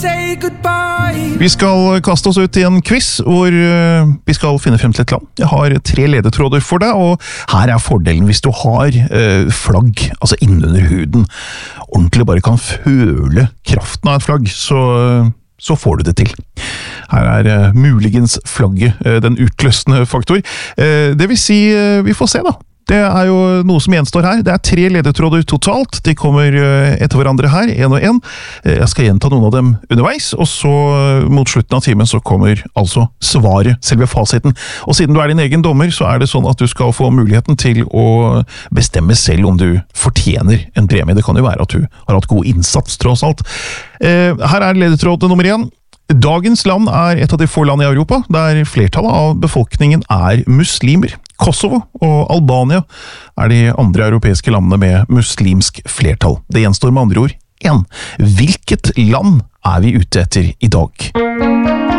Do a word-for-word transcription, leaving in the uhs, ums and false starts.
Say goodbye. Vi skal kaste oss ut i en quiz hvor uh, vi skal finne frem til et land. Jeg har tre ledetråder for deg, og her er fordelen hvis du har uh, flagg, altså innunder huden. Ordentlig bare kan føle kraften av et flagg, så, så får du det til. Her er uh, muligens flagget uh, den utløsende faktor. Uh, det vil si, uh, vi får se da. Det er jo noe som gjenstår her. Det er tre ledetråder totalt. De kommer etter hverandre her, en og en. Jeg skal gjenta noen av dem underveis, og så mot slutten av timen så kommer altså svaret, selve fasiten. Og siden du er din egen dommer, så er det sånn at du skal få muligheten til å bestemme selv om du fortjener en premie. Det kan jo være at du har hatt god innsats, tross alt. Her er ledetråd nummer én. Dagens land er et av de få land i Europa der flertallet av befolkningen er muslimer. Kosovo og Albania er de andre europeiske landene med muslimsk flertall. Det gjenstår med andre ord én. Hvilket land er vi ute etter i dag?